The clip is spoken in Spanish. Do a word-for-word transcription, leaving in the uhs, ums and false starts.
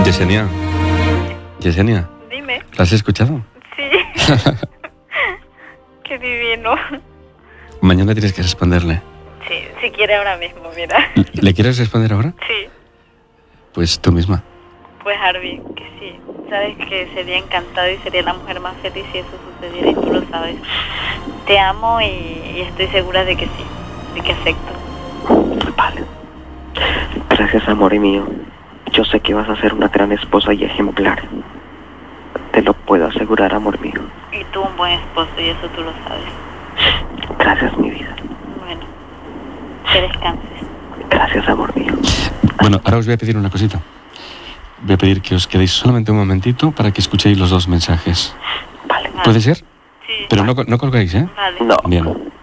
Yesenia. Yesenia. Dime. ¿La has escuchado? Sí. Qué divino. Mañana tienes que responderle. Sí, si quiere ahora mismo, mira. ¿Le quieres responder ahora? Sí. Pues tú misma. Pues Harvey, que sí. Sabes que sería encantado y sería la mujer más feliz si eso sucediera y tú lo sabes. Te amo y, y estoy segura de que sí, de que acepto. Vale. Gracias, amor mío. Yo sé que vas a ser una gran esposa y ejemplar. Te lo puedo asegurar, amor mío. Y tú un buen esposo y eso tú lo sabes. Gracias, mi vida. Bueno, que descanses. Gracias, amor mío. Bueno, ahora os voy a pedir una cosita. Voy a pedir que os quedéis solamente un momentito para que escuchéis los dos mensajes. Vale. ¿Puede ser? Sí. Pero no, no colgáis, ¿eh? Vale. No. Bien.